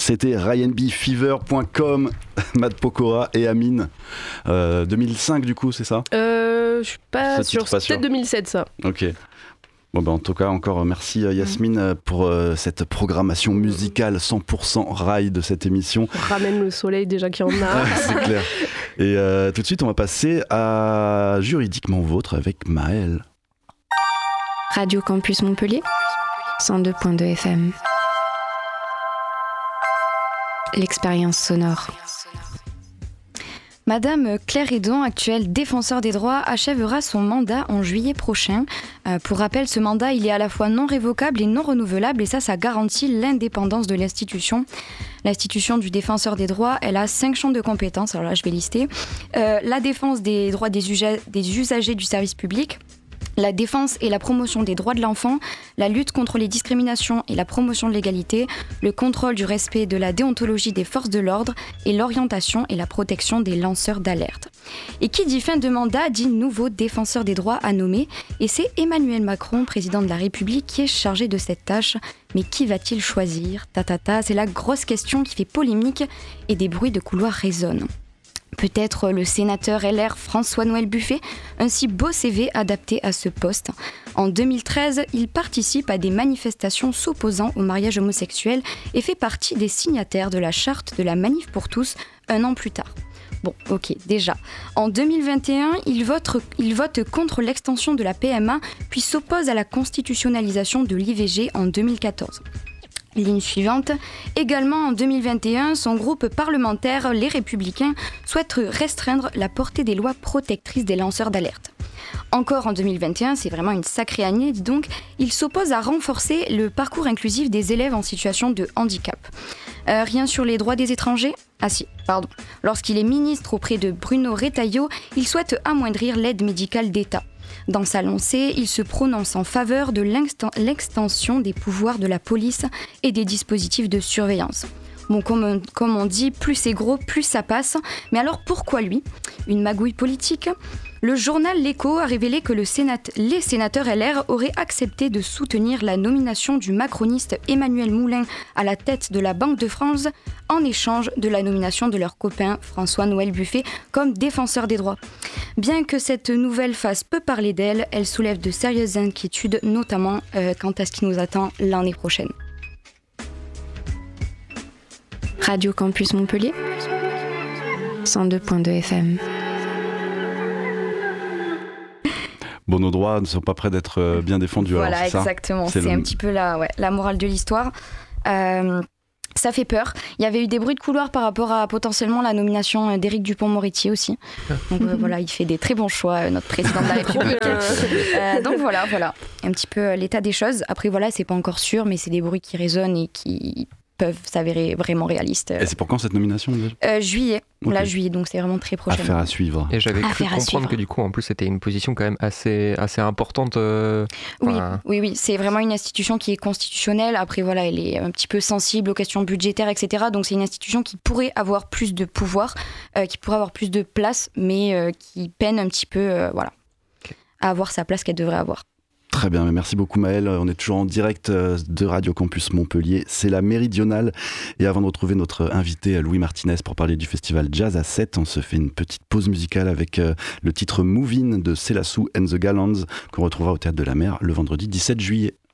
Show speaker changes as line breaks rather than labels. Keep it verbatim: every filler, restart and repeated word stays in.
C'était ryan b fever point com, Matt Pokora et Amine. Euh, deux mille cinq du coup, c'est ça ?
Euh, je suis pas
Ce
sûre,
titre, pas
c'est
sûr.
peut-être deux mille sept ça.
Ok. Bon ben en tout cas encore merci Yasmine mmh. pour euh, cette programmation musicale cent pour cent rail de cette émission.
On ramène le soleil déjà qu'il y en a.
C'est clair. Et euh, tout de suite on va passer à Juridiquement Vôtre avec Maëlle.
Radio Campus Montpellier, cent deux point deux F M. L'expérience sonore. Madame Claire Hédon, actuelle défenseur des droits, achèvera son mandat en juillet prochain. Euh, pour rappel, ce mandat, il est à la fois non révocable et non renouvelable, et ça, ça garantit l'indépendance de l'institution. L'institution du défenseur des droits, elle a cinq champs de compétences, alors là, je vais lister. Euh, la défense des droits des, usa- des usagers du service public, la défense et la promotion des droits de l'enfant, la lutte contre les discriminations et la promotion de l'égalité, le contrôle du respect de la déontologie des forces de l'ordre et l'orientation et la protection des lanceurs d'alerte. Et qui dit fin de mandat dit nouveau défenseur des droits à nommer, et c'est Emmanuel Macron, président de la République, qui est chargé de cette tâche. Mais qui va-t-il choisir ? Tatata, c'est la grosse question qui fait polémique et des bruits de couloir résonnent. Peut-être le sénateur L R François-Noël Buffet, un si beau C V adapté à ce poste. En deux mille treize, il participe à des manifestations s'opposant au mariage homosexuel et fait partie des signataires de la charte de la Manif pour tous un an plus tard. Bon, ok, déjà. En deux mille vingt et un, il vote, il vote contre l'extension de la P M A, puis s'oppose à la constitutionnalisation de l'I V G en deux mille quatorze. Ligne suivante. Également en deux mille vingt et un, son groupe parlementaire, Les Républicains, souhaite restreindre la portée des lois protectrices des lanceurs d'alerte. Encore en deux mille vingt et un, c'est vraiment une sacrée année, dis donc, il s'oppose à renforcer le parcours inclusif des élèves en situation de handicap. Euh, rien sur les droits des étrangers ? Ah si, pardon. Lorsqu'il est ministre auprès de Bruno Retailleau, il souhaite amoindrir l'aide médicale d'État. Dans sa lancée, il se prononce en faveur de l'extension des pouvoirs de la police et des dispositifs de surveillance. Bon, comme on, comme on dit, plus c'est gros, plus ça passe. Mais alors pourquoi lui ? Une magouille politique ? Le journal L'Écho a révélé que le sénat, les sénateurs L R auraient accepté de soutenir la nomination du macroniste Emmanuel Moulin à la tête de la Banque de France en échange de la nomination de leur copain François-Noël Buffet comme défenseur des droits. Bien que cette nouvelle fasse peu parler d'elle, elle soulève de sérieuses inquiétudes, notamment euh, quant à ce qui nous attend l'année prochaine. Radio Campus Montpellier, cent deux point deux F M.
Bon, nos droits ne sont pas prêts d'être bien défendus.
Voilà,
alors, c'est
exactement.
Ça
c'est
c'est
un
le...
petit peu la, ouais, la morale de l'histoire. Euh, ça fait peur. Il y avait eu des bruits de couloir par rapport à potentiellement la nomination d'Éric Dupond-Moretti aussi. Donc euh, voilà, il fait des très bons choix, notre président de la République. euh, donc voilà, voilà, un petit peu l'état des choses. Après voilà, c'est pas encore sûr, mais c'est des bruits qui résonnent et qui peuvent s'avérer vraiment réalistes.
Et c'est pour quand cette nomination déjà ?
euh, Juillet,
okay.
là juillet, donc c'est vraiment très prochain.
Affaire à suivre.
Et j'avais cru
Affaire à
comprendre
suivre.
que du coup, en plus, c'était une position quand même assez, assez importante. Euh,
oui,
enfin...
oui, oui, c'est vraiment une institution qui est constitutionnelle. Après, voilà, elle est un petit peu sensible aux questions budgétaires, et cetera. Donc c'est une institution qui pourrait avoir plus de pouvoir, euh, qui pourrait avoir plus de place, mais euh, qui peine un petit peu, euh, voilà, okay. à avoir sa place qu'elle devrait avoir.
Très bien, merci beaucoup Maëlle. On est toujours en direct de Radio Campus Montpellier. C'est la Méridionale. Et avant de retrouver notre invité Louis Martinez pour parler du festival Jazz à sept, on se fait une petite pause musicale avec le titre Move In de Selassou and the Gallands qu'on retrouvera au Théâtre de la Mer le vendredi dix-sept juillet.